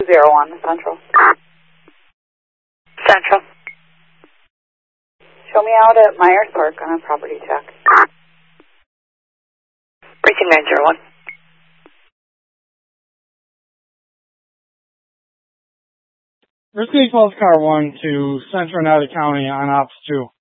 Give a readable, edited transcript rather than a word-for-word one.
201 Central. Central. Show me out at Myers Park on a property check. Precinct 901. Receive calls car 1 to Central United County on Ops 2.